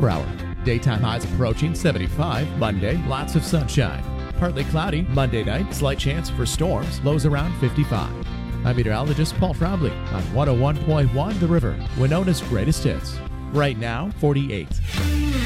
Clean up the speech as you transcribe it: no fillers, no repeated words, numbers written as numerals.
per hour. Daytime highs approaching 75. Monday, lots of sunshine. Partly cloudy. Monday night, slight chance for storms. Lows around 55. I'm meteorologist Paul Trombley on 101.1 The River, Winona's greatest hits. Right now, 48.